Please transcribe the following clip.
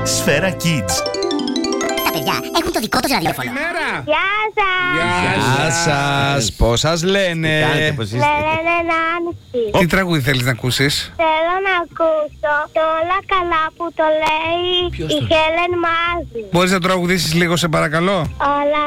Σφαίρα Kids. Τα παιδιά έχουν το δικό τους ραδιόφωνο. Γεια σας! Γεια σας, πώς σας λένε? Λένε Νάνση. Τι τραγούδι θέλεις να ακούσεις? Θέλω να ακούσω το Όλα καλά που το λέει η Χέλεν Μάζη. Μπορείς να τραγουδήσεις λίγο σε παρακαλώ? Όλα